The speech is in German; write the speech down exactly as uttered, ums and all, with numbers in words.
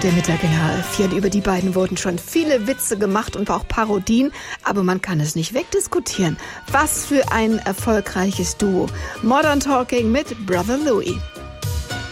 Der Mittag in H F vier. Über die beiden wurden schon viele Witze gemacht und auch Parodien, aber man kann es nicht wegdiskutieren. Was für ein erfolgreiches Duo. Modern Talking mit Brother Louie.